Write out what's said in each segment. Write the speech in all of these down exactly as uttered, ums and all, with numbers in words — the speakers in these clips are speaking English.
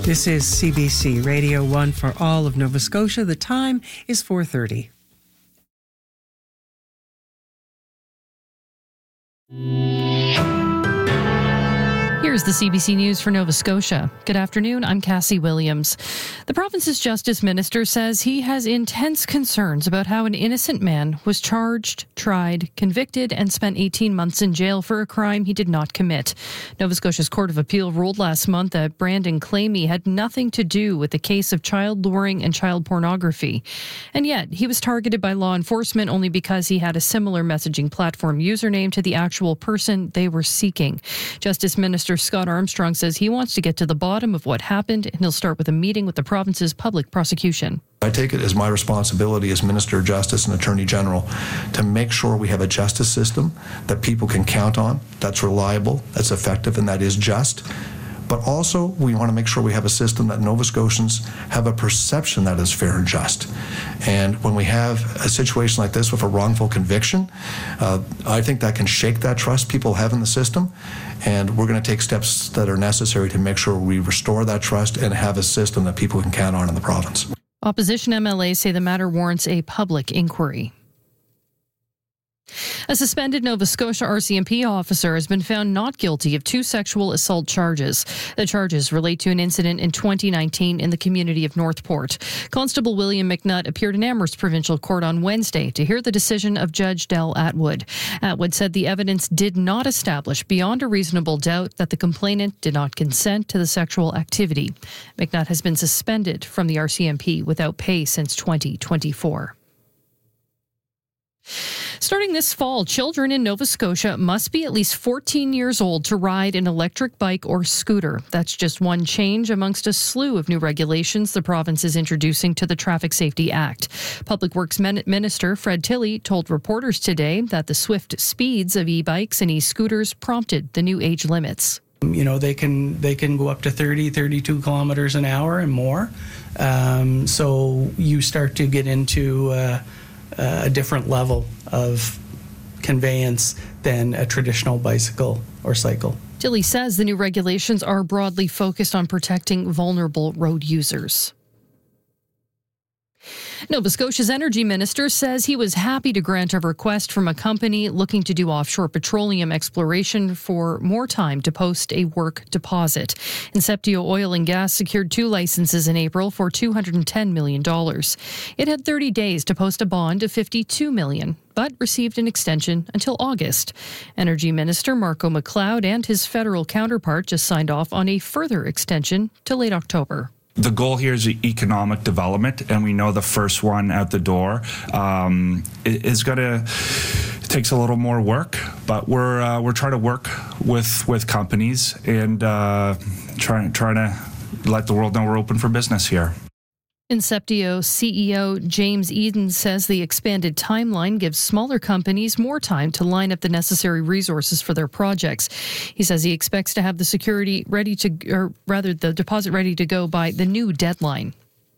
This is C B C Radio one for all of Nova Scotia. The time is four thirty. Here's the C B C News for Nova Scotia. Good afternoon, I'm Cassie Williams. The province's Justice Minister says he has intense concerns about how an innocent man was charged, tried, convicted, and spent eighteen months in jail for a crime he did not commit. Nova Scotia's Court of Appeal ruled last month that Brandon Clamy had nothing to do with the case of child luring and child pornography. And yet, he was targeted by law enforcement only because he had a similar messaging platform username to the actual person they were seeking. Justice Minister Scott Armstrong says he wants to get to the bottom of what happened, and he'll start with a meeting with the province's public prosecution. I take it as my responsibility as Minister of Justice and Attorney General to make sure we have a justice system that people can count on, that's reliable, that's effective, and that is just. But also, we want to make sure we have a system that Nova Scotians have a perception that is fair and just. And when we have a situation like this with a wrongful conviction, uh, I think that can shake that trust people have in the system. And we're going to take steps that are necessary to make sure we restore that trust and have a system that people can count on in the province. Opposition M L As say the matter warrants a public inquiry. A suspended Nova Scotia R C M P officer has been found not guilty of two sexual assault charges. The charges relate to an incident in twenty nineteen in the community of Northport. Constable William McNutt appeared in Amherst Provincial Court on Wednesday to hear the decision of Judge Del Atwood. Atwood said the evidence did not establish beyond a reasonable doubt that the complainant did not consent to the sexual activity. McNutt has been suspended from the R C M P without pay since twenty twenty-four. Starting this fall, children in Nova Scotia must be at least fourteen years old to ride an electric bike or scooter. That's just one change amongst a slew of new regulations the province is introducing to the Traffic Safety Act. Public Works Minister Fred Tilley told reporters today that the swift speeds of e-bikes and e-scooters prompted the new age limits. You know, they can they can go up to thirty, thirty-two kilometers an hour and more. Um, so you start to get into uh, a different level of conveyance than a traditional bicycle or cycle. Tilley says the new regulations are broadly focused on protecting vulnerable road users. Nova Scotia's energy minister says he was happy to grant a request from a company looking to do offshore petroleum exploration for more time to post a work deposit. Inceptio Oil and Gas secured two licenses in April for two hundred ten million dollars. It had thirty days to post a bond of fifty-two million dollars, but received an extension until August. Energy Minister Marco McLeod and his federal counterpart just signed off on a further extension to late October. The goal here is economic development, and we know the first one out the door um, is going to it takes a little more work, but we're uh, we're trying to work with with companies and uh, trying trying to let the world know we're open for business here. Inceptio C E O James Eden says the expanded timeline gives smaller companies more time to line up the necessary resources for their projects. He says he expects to have the security ready to, or rather the deposit ready to go by the new deadline.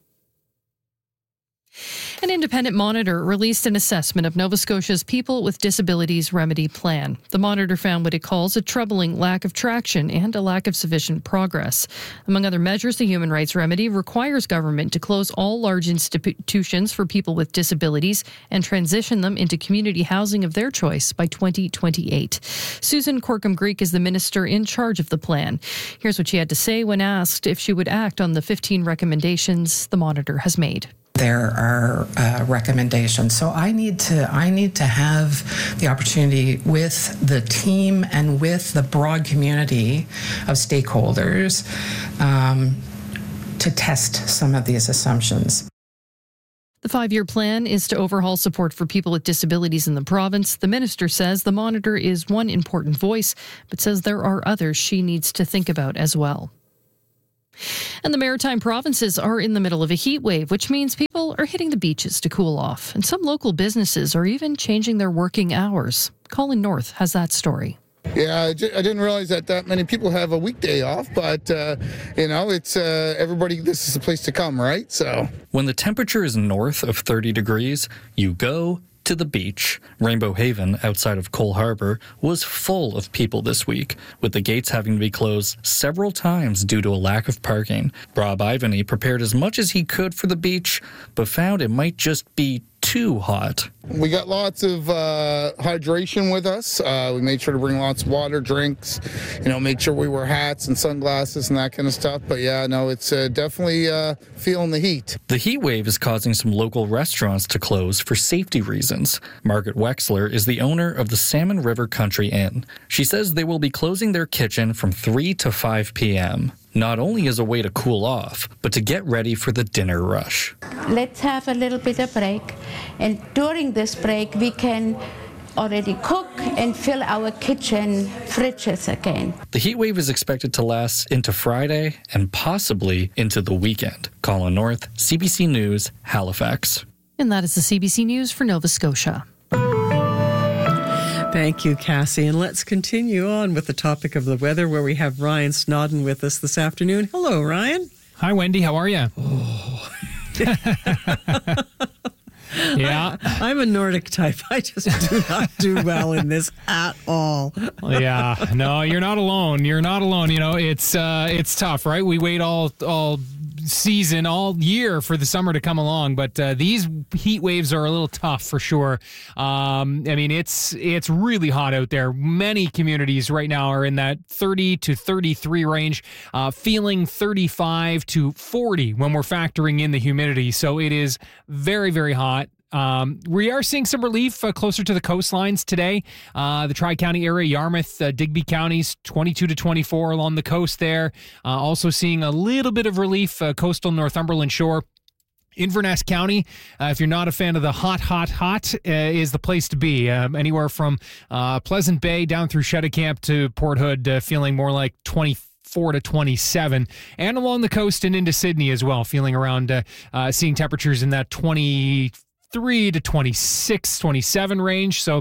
An independent monitor released an assessment of Nova Scotia's People with Disabilities Remedy Plan. The monitor found what it calls a troubling lack of traction and a lack of sufficient progress. Among other measures, the Human Rights Remedy requires government to close all large institutions for people with disabilities and transition them into community housing of their choice by twenty twenty-eight. Susan Corkum-Greek is the minister in charge of the plan. Here's what she had to say when asked if she would act on the fifteen recommendations the monitor has made. There are uh, recommendations. So I need to I need to have the opportunity with the team and with the broad community of stakeholders um, to test some of these assumptions. The five-year plan is to overhaul support for people with disabilities in the province. The minister says the monitor is one important voice, but says there are others she needs to think about as well. And the maritime provinces are in the middle of a heat wave, which means people are hitting the beaches to cool off. And some local businesses are even changing their working hours. Colin North has that story. Yeah, I didn't realize that that many people have a weekday off, but, uh, you know, it's uh, everybody, this is a place to come, right? So when the temperature is north of thirty degrees, you go to the beach. Rainbow Haven, outside of Cole Harbour, was full of people this week, with the gates having to be closed several times due to a lack of parking. Rob Ivany prepared as much as he could for the beach, but found it might just be too hot. We got lots of uh, hydration with us. Uh, we made sure to bring lots of water, drinks, you know, make sure we wear hats and sunglasses and that kind of stuff. But yeah, no, it's uh, definitely uh, feeling the heat. The heat wave is causing some local restaurants to close for safety reasons. Margaret Wexler is the owner of the Salmon River Country Inn. She says they will be closing their kitchen from three to five p.m., not only as a way to cool off, but to get ready for the dinner rush. Let's have a little bit of break, and during this break we can already cook and fill our kitchen fridges again. The heat wave is expected to last into Friday and possibly into the weekend. Colin North, C B C News, Halifax. And that is the C B C News for Nova Scotia. Thank you, Cassie. And let's continue on with the topic of the weather, where we have Ryan Snodden with us this afternoon. Hello, Ryan. Hi, Wendy. How are you? Oh. Yeah. I, I'm a Nordic type. I just do not do well in this at all. Yeah. No, you're not alone. You're not alone. You know, it's uh, it's tough, right? We wait all all season, all year for the summer to come along, but uh, these heat waves are a little tough for sure. Um, I mean, it's it's really hot out there. Many communities right now are in that thirty to thirty-three range, uh, feeling thirty-five to forty when we're factoring in the humidity. So it is very, very hot. Um, we are seeing some relief uh, closer to the coastlines today. Uh, the Tri-County area, Yarmouth, uh, Digby counties, twenty-two to twenty-four along the coast there. Uh, also seeing a little bit of relief, uh, coastal Northumberland shore. Inverness County, uh, if you're not a fan of the hot, hot, hot, uh, is the place to be. Um, anywhere from uh, Pleasant Bay down through Cheticamp to Port Hood, uh, feeling more like twenty-four to twenty-seven, and along the coast and into Sydney as well, feeling around, uh, uh, seeing temperatures in that twenty-three to twenty-six, twenty-seven range. So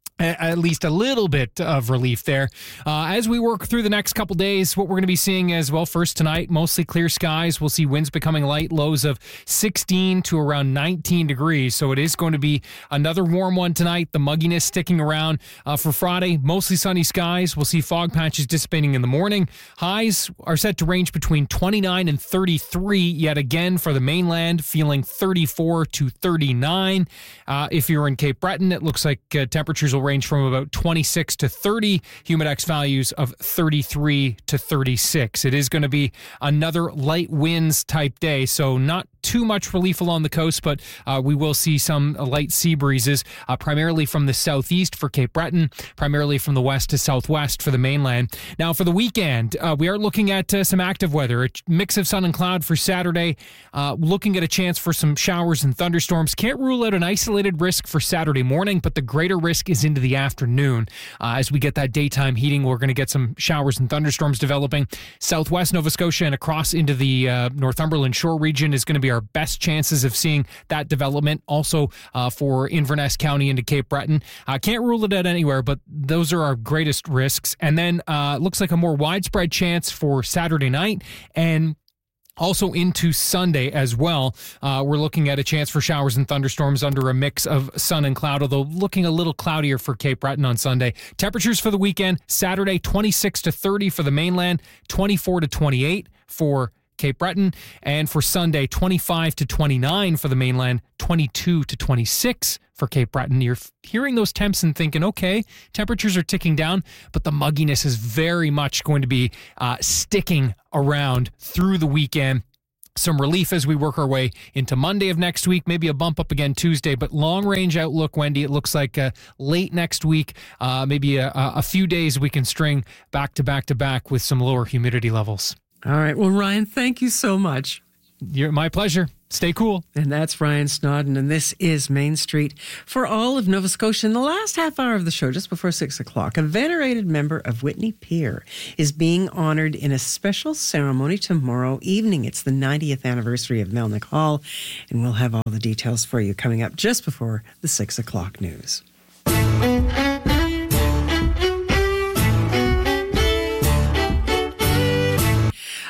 at least a little bit of relief there. Uh, as we work through the next couple days, what we're going to be seeing as well, first tonight, mostly clear skies. We'll see winds becoming light, lows of sixteen to around nineteen degrees. So it is going to be another warm one tonight. The mugginess sticking around. Uh, for Friday, mostly sunny skies. We'll see fog patches dissipating in the morning. Highs are set to range between twenty-nine and thirty-three yet again for the mainland, feeling thirty-four to thirty-nine. Uh, if you're in Cape Breton, it looks like uh, temperatures will range from about twenty-six to thirty, Humidex values of thirty-three to thirty-six. It is going to be another light winds type day, so not too much relief along the coast, but uh, we will see some light sea breezes, uh, primarily from the southeast for Cape Breton, primarily from the west to southwest for the mainland. Now, for the weekend, uh, we are looking at uh, some active weather, a mix of sun and cloud for Saturday, uh, looking at a chance for some showers and thunderstorms. Can't rule out an isolated risk for Saturday morning, but the greater risk is into the afternoon. Uh, as we get that daytime heating, we're going to get some showers and thunderstorms developing. Southwest Nova Scotia and across into the uh, Northumberland shore region is going to be our best chances of seeing that development. Also uh, for Inverness County into Cape Breton. Uh, can't rule it out anywhere, but those are our greatest risks. And then uh, looks like a more widespread chance for Saturday night and also into Sunday as well. Uh, we're looking at a chance for showers and thunderstorms under a mix of sun and cloud, although looking a little cloudier for Cape Breton on Sunday. Temperatures for the weekend, Saturday twenty-six to thirty for the mainland, twenty-four to twenty-eight for Cape Breton, and for Sunday twenty-five to twenty-nine for the mainland, twenty-two to twenty-six for Cape Breton. You're hearing those temps and thinking, okay, temperatures are ticking down, but the mugginess is very much going to be uh, sticking around through the weekend. Some relief as we work our way into Monday of next week, maybe a bump up again Tuesday, but long-range outlook, Wendy, it looks like uh, late next week, uh, maybe a, a few days we can string back-to-back-to-back with some lower humidity levels. All right. Well, Ryan, thank you so much. You're my pleasure. Stay cool. And that's Ryan Snodden, and this is Main Street for all of Nova Scotia. In the last half hour of the show, just before six o'clock, a venerated member of Whitney Pier is being honored in a special ceremony tomorrow evening. It's the ninetieth anniversary of Melnick Hall, and we'll have all the details for you coming up just before the six o'clock news.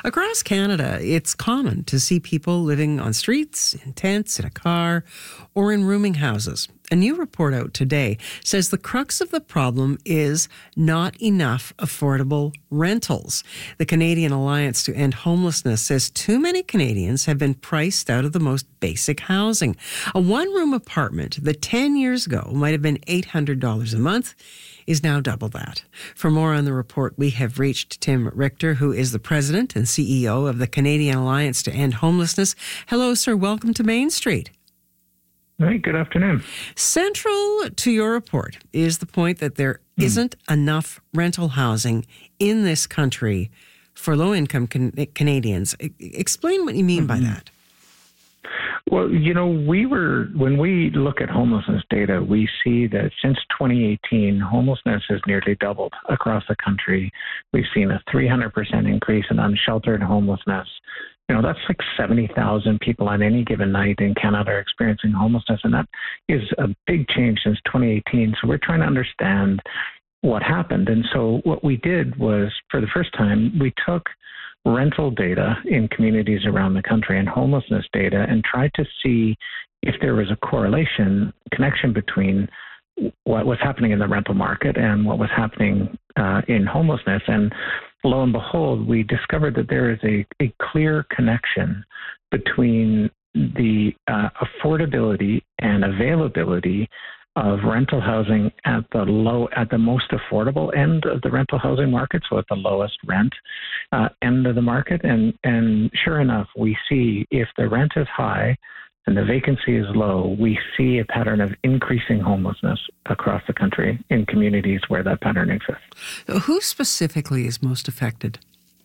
Across Canada, it's common to see people living on streets, in tents, in a car, or in rooming houses. A new report out today says the crux of the problem is not enough affordable rentals. The Canadian Alliance to End Homelessness says too many Canadians have been priced out of the most basic housing. A one-room apartment that ten years ago might have been eight hundred dollars a month is now double that. For more on the report, we have reached Tim Richter, who is the president and C E O of the Canadian Alliance to End Homelessness. Hello, sir. Welcome to Main Street. Hey, good afternoon. Central to your report is the point that there mm. isn't enough rental housing in this country for low-income can- Canadians. I- explain what you mean mm-hmm. by that. Well, you know, we were, when we look at homelessness data, we see that since twenty eighteen, homelessness has nearly doubled across the country. We've seen a three hundred percent increase in unsheltered homelessness. You know, that's like seventy thousand people on any given night in Canada are experiencing homelessness, and that is a big change since twenty eighteen. So we're trying to understand what happened. And so what we did was, for the first time, we took rental data in communities around the country and homelessness data and tried to see if there was a correlation, connection between what was happening in the rental market and what was happening uh, in homelessness. And lo and behold, we discovered that there is a, a clear connection between the uh, affordability and availability of rental housing at the low, at the most affordable end of the rental housing market, so at the lowest rent uh, end of the market. And and sure enough, we see if the rent is high and the vacancy is low, we see a pattern of increasing homelessness across the country in communities where that pattern exists. Who specifically is most affected?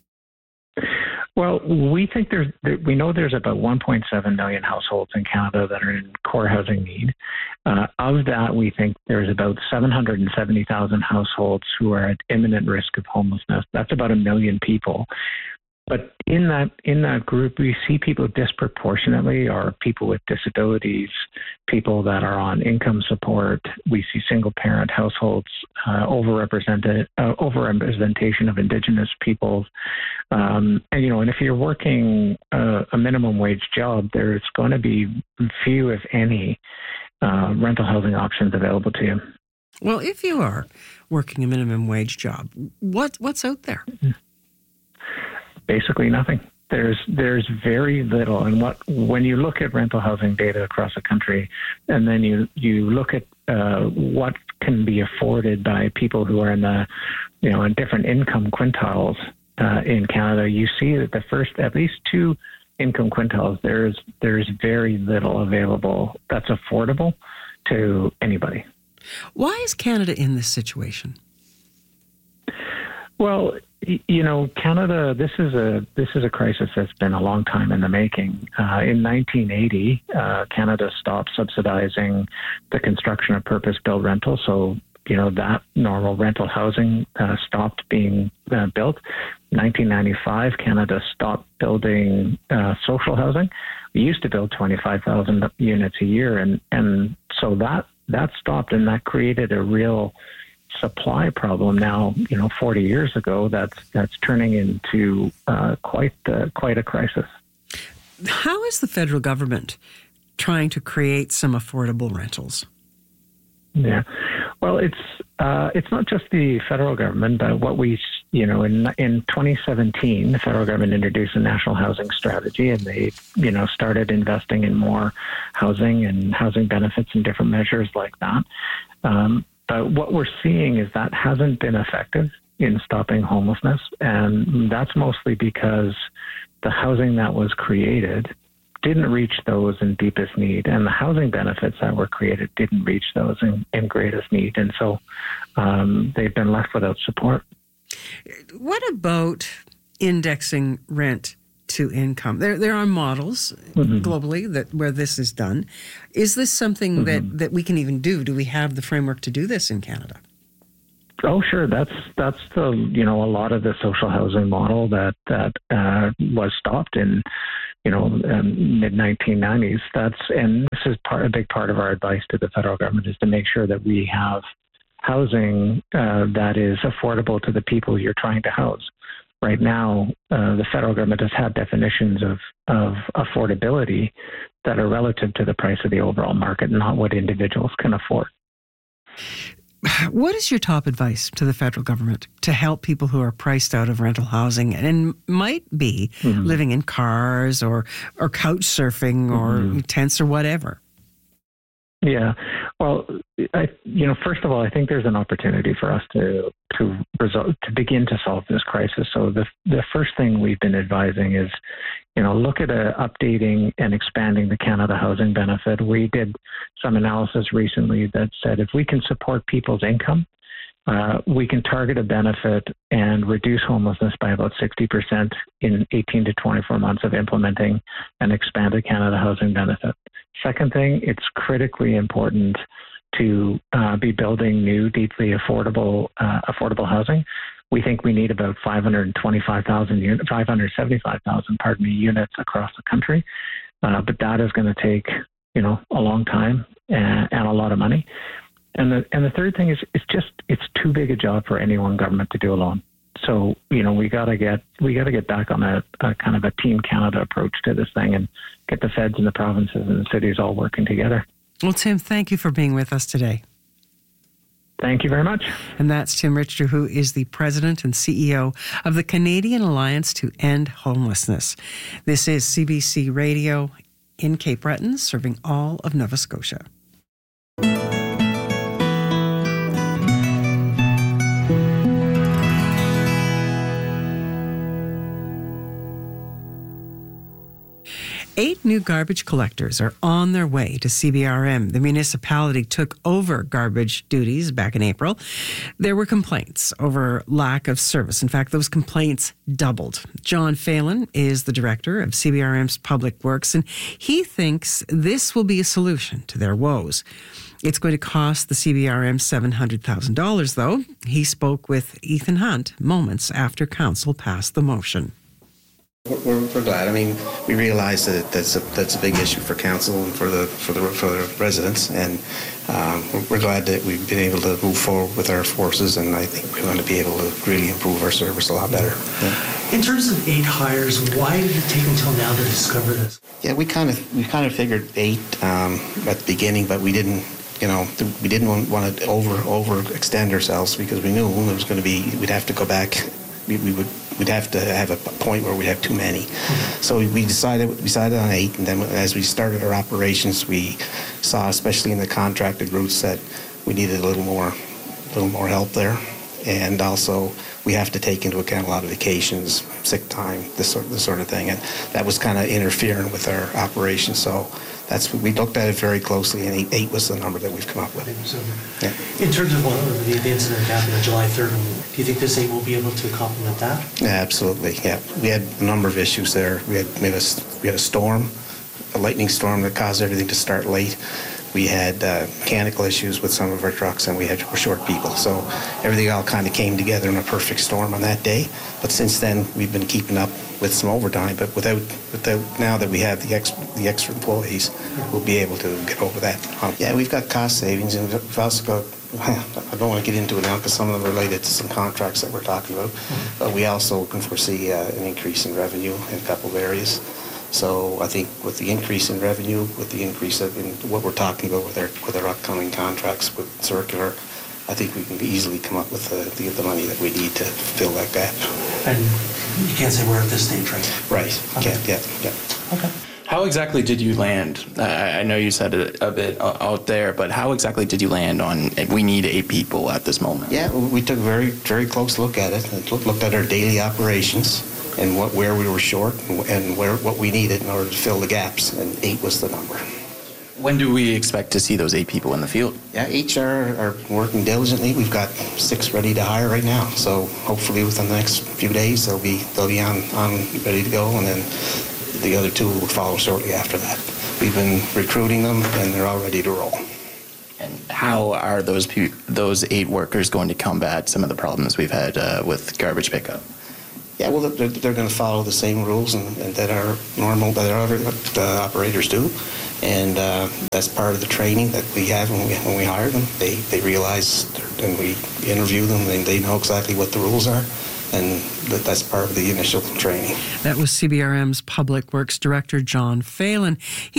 Well, we think there's, we know there's about one point seven million households in Canada that are in core housing need. Uh, of that, we think there's about seven hundred seventy thousand households who are at imminent risk of homelessness. That's about a million people. But in that in that group, we see people disproportionately are people with disabilities, people that are on income support. We see single-parent households, uh, overrepresented, uh, overrepresentation of Indigenous peoples. Um, and, you know, and if you're working uh, a minimum wage job, there's going to be few, if any, uh, rental housing options available to you. Well, if you are working a minimum wage job, what what's out there? Mm-hmm. Basically nothing. There's there's very little, and what when you look at rental housing data across the country, and then you you look at uh, what can be afforded by people who are in the, you know, in different income quintiles uh, in Canada, you see that the first at least two income quintiles there's there's very little available that's affordable to anybody. Why is Canada in this situation? Well, you know, Canada. This is a this is a crisis that's been a long time in the making. Uh, in nineteen eighty, uh, Canada stopped subsidizing the construction of purpose-built rentals. So, you know, that normal rental housing uh, stopped being uh, built. nineteen ninety-five, Canada stopped building uh, social housing. We used to build twenty-five thousand units a year, and and so that that stopped, and that created a real supply problem now, you know, forty years ago, that's that's turning into uh, quite uh, quite a crisis. How is the federal government trying to create some affordable rentals? Yeah, well, it's uh, it's not just the federal government, but what we, you know, in in twenty seventeen, the federal government introduced a national housing strategy, and they, you know, started investing in more housing and housing benefits and different measures like that. Um, But what we're seeing is that hasn't been effective in stopping homelessness. And that's mostly because the housing that was created didn't reach those in deepest need. And the housing benefits that were created didn't reach those in, in greatest need. And so um, they've been left without support. What about indexing rent to income? There there are models mm-hmm. globally that where this is done. Is this something mm-hmm. that, that we can even do? Do we have the framework to do this in Canada? Oh, sure. That's that's the you know a lot of the social housing model that that uh, was stopped in you know um, mid nineteen nineties. That's and this is part a big part of our advice to the federal government is to make sure that we have housing uh, that is affordable to the people you're trying to house. right now, uh, the federal government has had definitions of, of affordability that are relative to the price of the overall market, not what individuals can afford. What is your top advice to the federal government to help people who are priced out of rental housing and might be mm-hmm. living in cars or, or couch surfing or mm-hmm. tents or whatever? Yeah, well, I, you know, first of all, I think there's an opportunity for us to to result, to begin to solve this crisis. So the the first thing we've been advising is, you know, look at uh, updating and expanding the Canada Housing Benefit. We did some analysis recently that said if we can support people's income, uh, we can target a benefit and reduce homelessness by about sixty percent in eighteen to twenty-four months of implementing an expanded Canada Housing Benefit. Second thing, it's critically important to uh, be building new, deeply affordable, uh, affordable housing. We think we need about five hundred twenty-five thousand units, five hundred seventy-five thousand, pardon me, units across the country. Uh, but that is going to take, you know, a long time and, and a lot of money. And the and the third thing is, it's just it's too big a job for any one government to do alone. So, you know, we gotta get we gotta get back on a, a kind of a Team Canada approach to this thing and get the feds and the provinces and the cities all working together. Well, Tim, thank you for being with us today. Thank you very much. And that's Tim Richter, who is the president and C E O of the Canadian Alliance to End Homelessness. This is C B C Radio in Cape Breton, serving all of Nova Scotia. Eight new garbage collectors are on their way to C B R M. The municipality took over garbage duties back in April. There were complaints over lack of service. In fact, those complaints doubled. John Phelan is the director of C B R M's Public Works, and he thinks this will be a solution to their woes. It's going to cost the C B R M seven hundred thousand dollars, though. He spoke with Ethan Hunt moments after council passed the motion. We're, we're glad. I mean, we realize that that's a, that's a big issue for council and for the for the for the residents, and um, we're glad that we've been able to move forward with our forces, and I think we're going to be able to really improve our service a lot better. Yeah. In terms of eight hires, why did it take until now to discover this? Yeah, we kind of we kind of figured eight um, at the beginning, but we didn't. You know, we didn't want, want to over over extend ourselves because we knew there was going to be we'd have to go back. We, we would. We'd have to have a point where we'd have too many. Mm-hmm. So we decided we decided on eight, and then as we started our operations, we saw, especially in the contracted routes, that we needed a little more, a little more help there, and also we have to take into account a lot of vacations, sick time, this sort, this sort of thing, and that was kind of interfering with our operations. So that's we looked at it very closely, and eight, eight was the number that we've come up with. Yeah. In terms of well, the, the incident that happened on July third, do you think this eight will be able to complement that? Yeah, absolutely. Yeah, we had a number of issues there. We had we had a, we had a storm, a lightning storm that caused everything to start late. We had uh, mechanical issues with some of our trucks, and we had short people. So everything all kind of came together in a perfect storm on that day. But since then, we've been keeping up with some overtime. But without, without now that we have the extra, the extra employees, we'll be able to get over that hump. Yeah, we've got cost savings, and we've also got. I don't want to get into it now because some of them are related to some contracts that we're talking about. Mm-hmm. But we also can foresee uh, an increase in revenue in a couple of areas. So I think with the increase in revenue, with the increase of in what we're talking about with our with our upcoming contracts with Circular, I think we can easily come up with the, the, the money that we need to fill that gap. And you can't say we're at this stage, right? Right. Okay. Can't, yeah. Yeah. Okay. How exactly did you land? Uh, I know you said it a bit out there, but how exactly did you land on we need eight people at this moment? Yeah, we took a very, very close look at it and looked at our daily operations and what where we were short and where what we needed in order to fill the gaps, and eight was the number. When do we expect to see those eight people in the field? Yeah, eight are, are working diligently. We've got six ready to hire right now, so hopefully within the next few days they'll be they'll be on, on ready to go, and then the other two will follow shortly after that. We've been recruiting them, and they're all ready to roll. And how are those pe- those eight workers going to combat some of the problems we've had uh, with garbage pickup? Yeah, well, they're, they're going to follow the same rules and, and that our normal that our uh, operators do, and uh, that's part of the training that we have when we when we hire them. They they realize and we interview them, and they know exactly what the rules are, and that, that's part of the initial training. That was C B R M's Public Works Director John Phelan. He